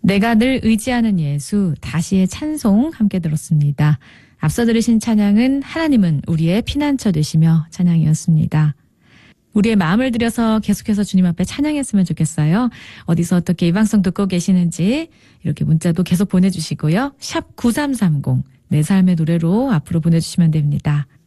내가 늘 의지하는 예수, 다시의 찬송 함께 들었습니다. 앞서 들으신 찬양은 하나님은 우리의 피난처 되시며 찬양이었습니다. 우리의 마음을 들여서 계속해서 주님 앞에 찬양했으면 좋겠어요. 어디서 어떻게 이 방송 듣고 계시는지 이렇게 문자도 계속 보내주시고요. 샵 9330, 내 삶의 노래로 앞으로 보내주시면 됩니다.